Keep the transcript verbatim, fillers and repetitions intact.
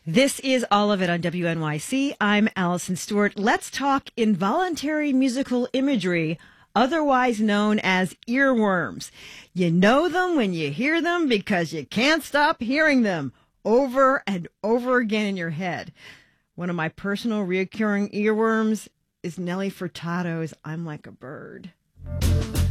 This is All of It on W N Y C. I'm Allison Stewart. Let's talk involuntary musical imagery, otherwise known as earworms. You know them when you hear them because you can't stop hearing them over and over again in your head. One of my personal recurring earworms is Nelly Furtado's I'm Like a Bird.